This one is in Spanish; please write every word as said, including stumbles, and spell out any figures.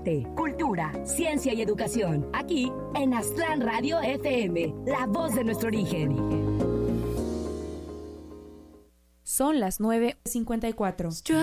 arte, cultura, ciencia y educación. Aquí en Aztlán Radio F M, la voz de nuestro origen. Son las nueve cincuenta y cuatro.